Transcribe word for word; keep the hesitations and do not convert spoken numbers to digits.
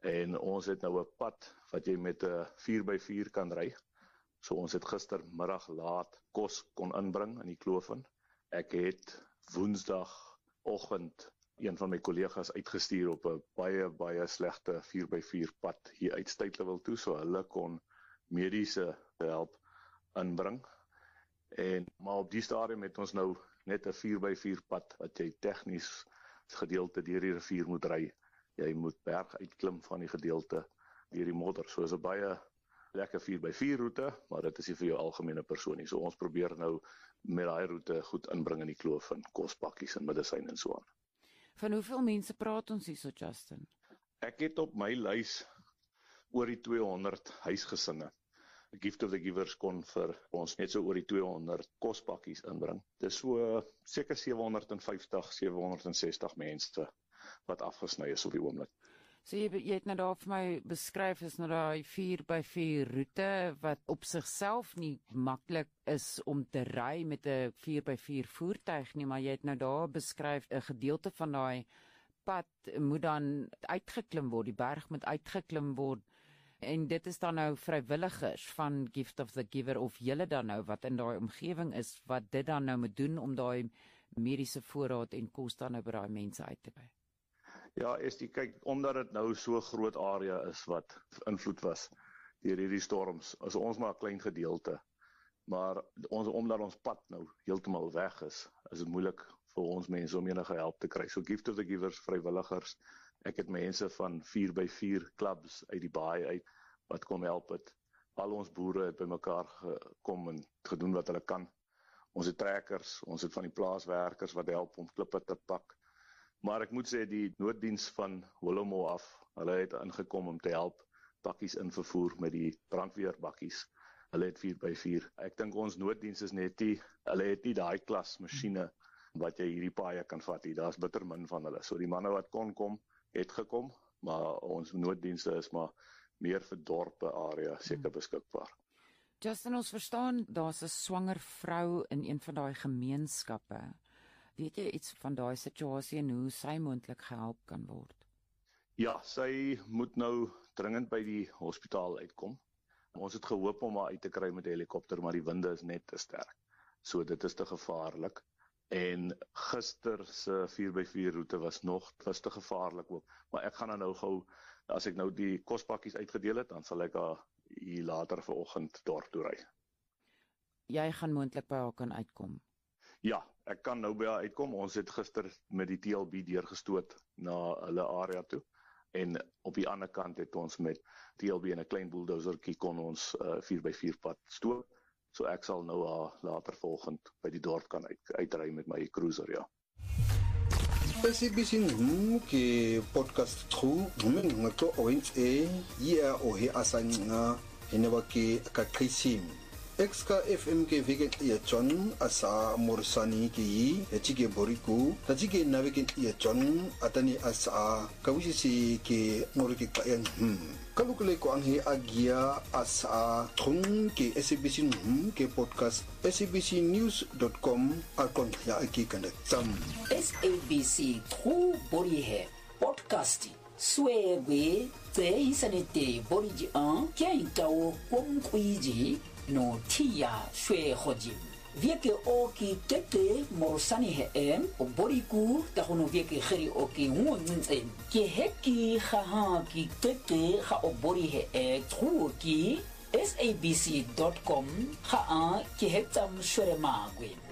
En ons het nou 'n pad wat jy met 'n vier by vier kan ry. So ons het gistermiddag laat kos kon inbring in die kloof in. Ek het woensdagoggend een van my kollegas uitgestuur op 'n baie baie slegte vier by vier pad hier uit Stytliwil toe, so hulle kon mediese help inbring. En maar op die stadium het ons nou net 'n vier by vier pad wat jy tegnies gedeelte deur die rivier moet ry. Jy moet berg uitklim van die gedeelte deur die modder. So is 'n baie lekker vier by vier roete, maar dit is nie vir jou algemene persoon nie. So ons probeer nou met daai roete goed inbring in die kloof en kospakkies en medisyne en so aan. Van hoeveel mense praat ons hier so, Justin? Ek het op my lys oor die tweehonderd huisgesinne. The Gift of the Givers kon vir ons net so oor die tweehonderd kospakkies inbring. Dis so seker sewe honderd vyftig, sewe honderd sestig mense wat afgesny is op die oomblik. So jy, jy het nou daar vir my beskryf is nou daai vier by vier roete wat op sigself nie maklik is om te ry met 'n vier by vier voertuig nie, maar jy het nou daar beskryf 'n gedeelte van daai pad moet dan uitgeklim word, die berg moet uitgeklim word. En dit is dan nou vrywilligers van Gift of the Giver of julle dan nou wat in daai omgewing is wat dit dan nou moet doen om daai mediese voorraad en kos dan nou by daai mense uit te kry. Ja, is die kyk omdat dit nou so groot area is wat invloed was deur hierdie storms. As ons maar 'n klein gedeelte, maar ons omdat ons pad nou heeltemal weg is, is dit moeilik vir ons mense om enige hulp te kry. So Gift of the Givers vrywilligers. Ek het mense van vier by vier clubs uit die baai uit wat kom help het. Al ons boere het bymekaar gekom en gedoen wat hulle kan. Ons het trekkers, ons het van die plaaswerkers wat help om klippe te pak. Maar ek moet sê die nooddiens van Holomo af, hulle het ingekom om te help bakkies in vervoer met die brandweerbakkies. Hulle het vier by vier. Ek dink ons nooddiens is net die, hulle het nie daai klas masjiene wat jy hierdie paaie kan vat nie. Daar's bitter min van hulle. So die manne wat kon kom, het gekom, maar ons nooddienste is maar meer vir dorpe area seker beskikbaar. Justin, ons verstaan daar's 'n swanger vrou in een van daai gemeenskappe. Weet jy iets van daai situasie en hoe sy moontlik gehelp kan word? Ja, sy moet nou dringend by die hospitaal uitkom. Ons het gehoop om haar uit te kry met 'n helikopter, maar die winde is net te sterk. So dit is te gevaarlik. En gister se vier by vier roete was nog was te gevaarlik ook. Maar ek gaan nou gou, as ek nou die kospakkies uitgedeel het, dan sal ek haar hier later vanoggend dorp toe ry. Jy gaan moontlik by haar kan uitkom. Ja, ek kan nou by haar uitkom. Ons het gister met die T L B deurgestoot na hulle area toe. En op die ander kant het ons met T L B en 'n klein bulldozertjie kon ons uh, vier by vier pad stoot. So ek sal nou uh, later volgend by die dorp kan uit, uitry met my cruiser, ja. S A B C News ke podcast tru gumen ngato orange e ya ohe asanga heneba ke kakrisim Exka F M ke vegan ya John asa morsani ki echike boriku tajike navike ya John atani asa kawisi ke ngorike kayan hmm kalukule ko anghe agia asa thung ke S A B C News ke podcast s a b c news dot com akon ya aki kandak sam S A B C tru bori he podcast swebe te isanete bori ji an kya itawo kong kuiji no tia shwe hojim vieke oki tete morsani he em o boriku ta hono vieke khiri oki ngunzen ke heki kha ki tete kha o bori he e truki s a b c dot com kha a ke hetam shwe magwe